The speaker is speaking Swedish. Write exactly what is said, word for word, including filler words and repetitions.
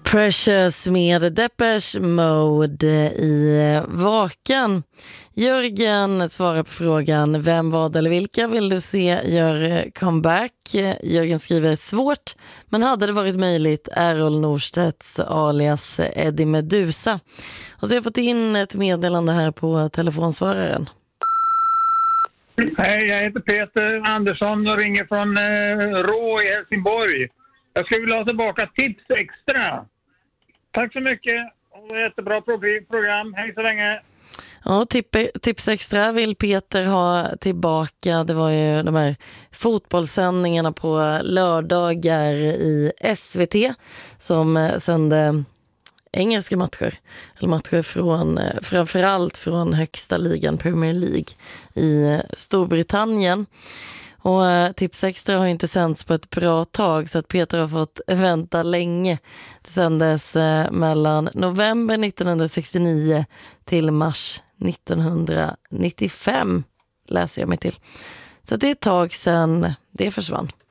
Precious med Depeche Mode i Vakan. Jörgen svarar på frågan: vem, vad eller vilka vill du se gör comeback? Jörgen skriver: svårt, men hade det varit möjligt Errol Norstedts alias Eddie Medusa. Och så har jag fått in ett meddelande här på telefonsvararen. Hej, jag heter Peter Andersson och ringer från eh, Rå i Helsingborg. Jag skulle vilja ha tillbaka Tips Extra. Tack så mycket. Jättebra program. Hej så länge. Ja, Tips Extra vill Peter ha tillbaka. Det var ju de här fotbollssändningarna på lördagar i S V T som sände engelska matcher. Eller matcher från, framförallt från högsta ligan Premier League i Storbritannien. Och Tips Extra har ju inte sänds på ett bra tag, så att Peter har fått vänta länge. Det sändes eh, mellan november nittonhundrasextionio till mars nittonhundranittiofem, läser jag mig till. Så det är ett tag sedan det försvann.